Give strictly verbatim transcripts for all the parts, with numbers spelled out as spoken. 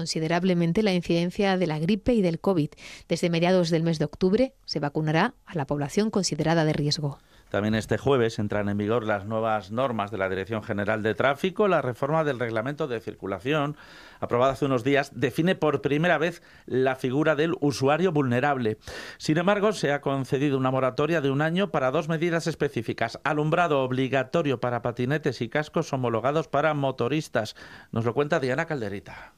considerablemente la incidencia de la gripe y del COVID. Desde mediados del mes de octubre se vacunará a la población considerada de riesgo. También este jueves entran en vigor las nuevas normas de la Dirección General de Tráfico. La reforma del Reglamento de Circulación, aprobada hace unos días, define por primera vez la figura del usuario vulnerable. Sin embargo, se ha concedido una moratoria de un año para dos medidas específicas. Alumbrado obligatorio para patinetes y cascos homologados para motoristas. Nos lo cuenta Diana Calderita.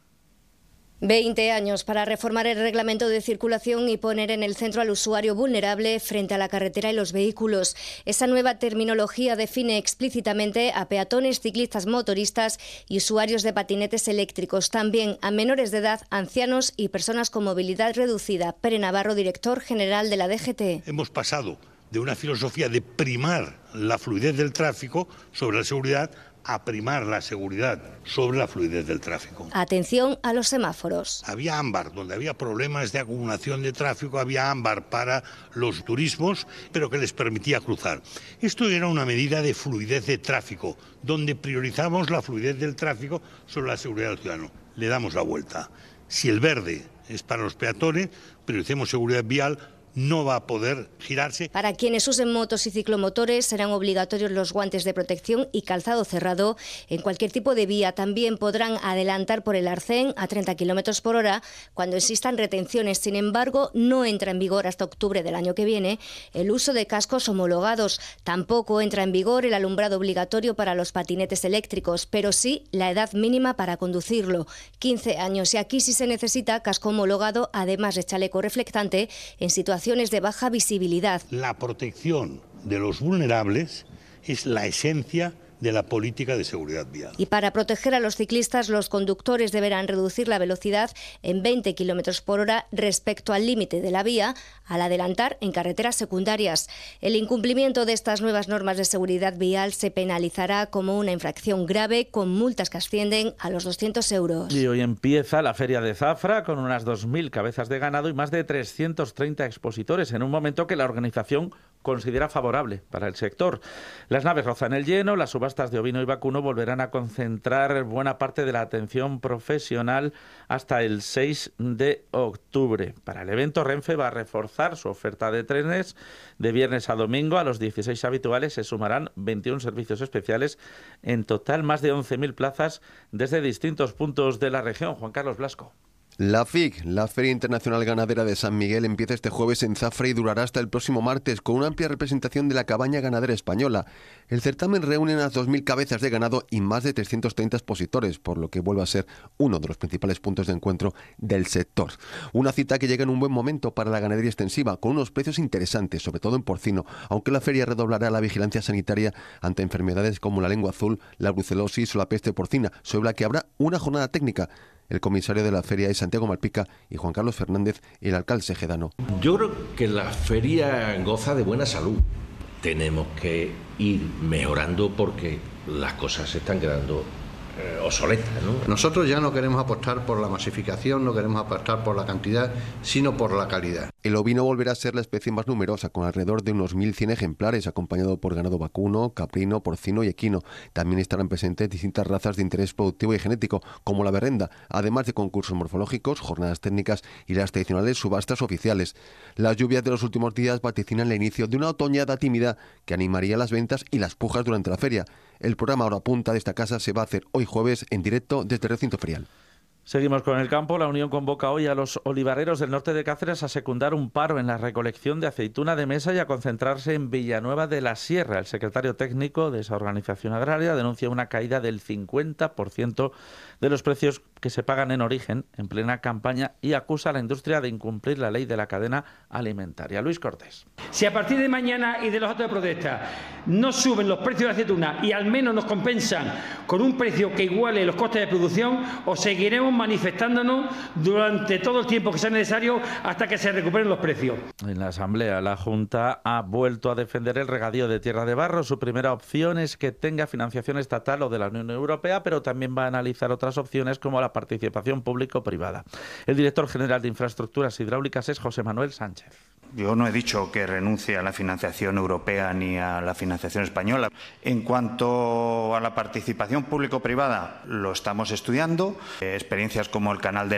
veinte años para reformar el reglamento de circulación y poner en el centro al usuario vulnerable frente a la carretera y los vehículos. Esa nueva terminología define explícitamente a peatones, ciclistas, motoristas y usuarios de patinetes eléctricos, también a menores de edad, ancianos y personas con movilidad reducida. Pere Navarro, director general de la D G T. Hemos pasado de una filosofía de primar la fluidez del tráfico sobre la seguridad a primar la seguridad sobre la fluidez del tráfico. Atención a los semáforos. Había ámbar, donde había problemas de acumulación de tráfico, había ámbar para los turismos, pero que les permitía cruzar. Esto era una medida de fluidez de tráfico, donde priorizamos la fluidez del tráfico sobre la seguridad del ciudadano. Le damos la vuelta. Si el verde es para los peatones, prioricemos seguridad vial, no va a poder girarse. Para quienes usen motos y ciclomotores serán obligatorios los guantes de protección y calzado cerrado en cualquier tipo de vía. También podrán adelantar por el arcén a treinta kilómetros por hora cuando existan retenciones. Sin embargo, no entra en vigor hasta octubre del año que viene el uso de cascos homologados. Tampoco entra en vigor el alumbrado obligatorio para los patinetes eléctricos, pero sí la edad mínima para conducirlo, quince años. Y aquí sí se necesita casco homologado, además de chaleco reflectante en situaciones de baja visibilidad. La protección de los vulnerables es la esencia de la política de seguridad vial. Y para proteger a los ciclistas, los conductores deberán reducir la velocidad en veinte kilómetros por hora respecto al límite de la vía al adelantar en carreteras secundarias. El incumplimiento de estas nuevas normas de seguridad vial se penalizará como una infracción grave con multas que ascienden a los doscientos euros. Y hoy empieza la Feria de Zafra con unas dos mil cabezas de ganado y más de trescientos treinta expositores en un momento que la organización considera favorable para el sector. Las naves rozan el lleno, las subastas de ovino y vacuno volverán a concentrar buena parte de la atención profesional hasta el seis de octubre. Para el evento, Renfe va a reforzar su oferta de trenes de viernes a domingo. A los dieciséis habituales se sumarán veintiún servicios especiales. En total, más de once mil plazas desde distintos puntos de la región. Juan Carlos Blasco. La F I C, la Feria Internacional Ganadera de San Miguel, empieza este jueves en Zafra y durará hasta el próximo martes, con una amplia representación de la cabaña ganadera española. El certamen reúne unas dos mil cabezas de ganado y más de trescientos treinta expositores, por lo que vuelve a ser uno de los principales puntos de encuentro del sector. Una cita que llega en un buen momento para la ganadería extensiva, con unos precios interesantes, sobre todo en porcino, aunque la feria redoblará la vigilancia sanitaria ante enfermedades como la lengua azul, la brucelosis o la peste porcina, sobre la que habrá una jornada técnica. El comisario de la feria es Santiago Malpica y Juan Carlos Fernández, el alcalde segedano. Yo creo que la feria goza de buena salud. Tenemos que ir mejorando porque las cosas se están quedando eh, obsoletas, ¿no? Nosotros ya no queremos apostar por la masificación, no queremos apostar por la cantidad, sino por la calidad. El ovino volverá a ser la especie más numerosa, con alrededor de unos mil cien ejemplares, acompañado por ganado vacuno, caprino, porcino y equino. También estarán presentes distintas razas de interés productivo y genético, como la berrenda, además de concursos morfológicos, jornadas técnicas y las tradicionales subastas oficiales. Las lluvias de los últimos días vaticinan el inicio de una otoñada tímida que animaría las ventas y las pujas durante la feria. El programa Hora Punta de esta casa se va a hacer hoy jueves en directo desde el recinto ferial. Seguimos con el campo. La Unión convoca hoy a los olivareros del norte de Cáceres a secundar un paro en la recolección de aceituna de mesa y a concentrarse en Villanueva de la Sierra. El secretario técnico de esa organización agraria denuncia una caída del cincuenta por ciento de los precios que se pagan en origen en plena campaña y acusa a la industria de incumplir la ley de la cadena alimentaria. Luis Cortés. Si a partir de mañana y de los actos de protesta no suben los precios de la aceituna y al menos nos compensan con un precio que iguale los costes de producción, os seguiremos manifestándonos durante todo el tiempo que sea necesario hasta que se recuperen los precios. En la Asamblea, la Junta ha vuelto a defender el regadío de tierra de barro. Su primera opción es que tenga financiación estatal o de la Unión Europea, pero también va a analizar otras opciones como la participación público-privada. El director general de Infraestructuras Hidráulicas es José Manuel Sánchez. Yo no he dicho que renuncie a la financiación europea ni a la financiación española. En cuanto a la participación público-privada, lo estamos estudiando. Eh, experiencias como el canal de